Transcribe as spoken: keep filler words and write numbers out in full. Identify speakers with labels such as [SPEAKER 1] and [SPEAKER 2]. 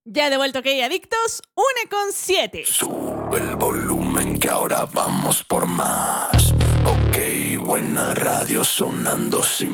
[SPEAKER 1] Ya de vuelta, ok, adictos, una con siete.
[SPEAKER 2] Sube el volumen que ahora vamos por más. Ok, buena radio sonando sin